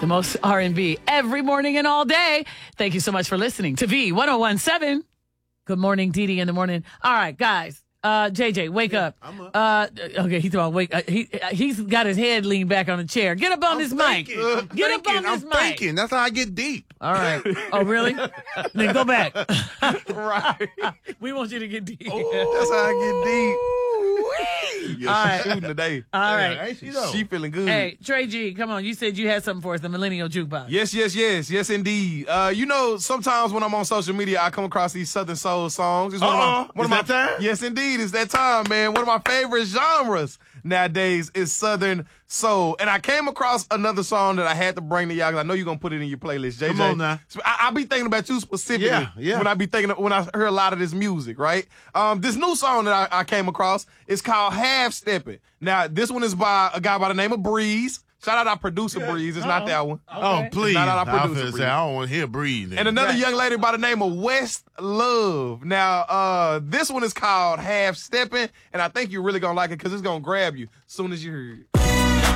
the most R&B every morning and all day. Thank you so much for listening to V1017. Good morning, Dee Dee in the morning. All right, guys. JJ, wake up. I'm up. Okay, he's throwing wake. He's got his head leaned back on the chair. Get up on this mic. Get up on this mic. I'm thinking. That's how I get deep. All right. Oh, really? Then go back. Right. We want you to get deep. That's how I get deep. Yeah, All right. she's shooting today. All right. Yeah, ain't she, though? She feeling good. Hey, Trey G, come on. You said you had something for us, the Millennial Jukebox. Yes, indeed. Sometimes when I'm on social media, I come across these Southern Soul songs. It's one of my time? Yes, indeed. It's that time, man. One of my favorite genres nowadays is Southern Soul. And I came across another song that I had to bring to y'all because I know you're going to put it in your playlist, JJ. Come on now. I be thinking about you specifically when I hear a lot of this music, right? This new song that I came across is called Half Steppin'. Now, this one is by a guy by the name of Breeze. Shout out our producer, Breeze. It's not that one. Okay. Oh, please. Shout out our I producer, was say, I don't want to hear breathing. And another young lady by the name of West Love. Now, this one is called Half Steppin', and I think you're really going to like it because it's going to grab you as soon as you hear it.